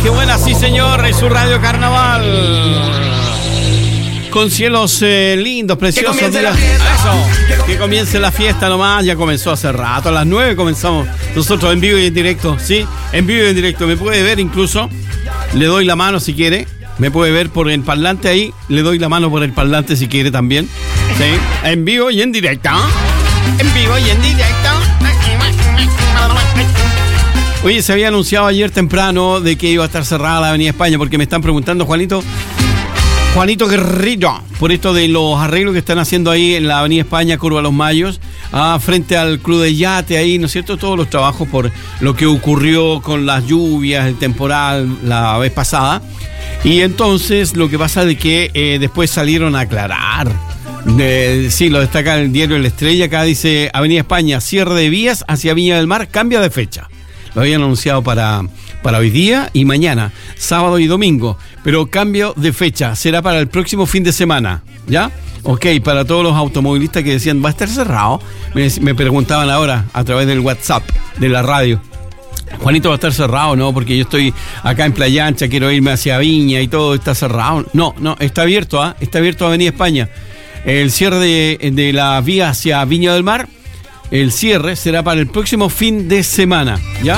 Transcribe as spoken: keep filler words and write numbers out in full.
qué buena, sí señor, es su Radio Carnaval. Con cielos eh, lindos, preciosos. Que comience días. la fiesta. Eso, que comience la fiesta nomás, ya comenzó hace rato, a las nueve comenzamos nosotros en vivo y en directo, ¿sí? En vivo y en directo, me puede ver incluso, le doy la mano si quiere, me puede ver por el parlante ahí, le doy la mano por el parlante si quiere también, ¿sí? En vivo y en directo, en vivo y en directo. Oye, se había anunciado ayer temprano de que iba a estar cerrada la Avenida España, porque me están preguntando, Juanito, Juanito Guerrero, por esto de los arreglos que están haciendo ahí en la Avenida España, Curva Los Mayos, ah, frente al Club de Yate ahí, ¿no es cierto? Todos los trabajos por lo que ocurrió con las lluvias, el temporal la vez pasada. Y entonces lo que pasa es de que eh, después salieron a aclarar. Eh, sí, lo destaca el diario La Estrella, acá dice Avenida España, cierre de vías hacia Viña del Mar, cambia de fecha. Lo habían anunciado para, para hoy día y mañana, sábado y domingo, pero cambio de fecha, será para el próximo fin de semana, ¿ya? Ok, para todos los automovilistas que decían, ¿va a estar cerrado? Me, me preguntaban ahora a través del WhatsApp de la radio. Juanito, ¿va a estar cerrado? No, porque yo estoy acá en Playa Ancha, quiero irme hacia Viña y todo está cerrado. No, no, está abierto, ¿ah? ¿eh? Está abierto Avenida España. El cierre de, de la vía hacia Viña del Mar, el cierre será para el próximo fin de semana, ¿ya?